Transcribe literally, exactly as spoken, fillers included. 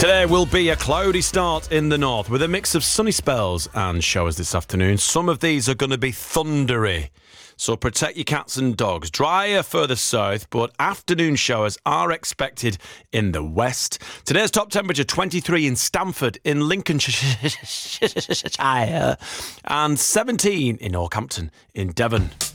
Today will be a cloudy start in the north with a mix of sunny spells and showers this afternoon. Some of these are going to be thundery, so protect your cats and dogs. Drier further south, but afternoon showers are expected in the west. Today's top temperature twenty-three in Stamford in Lincolnshire and seventeen in Northampton in Devon.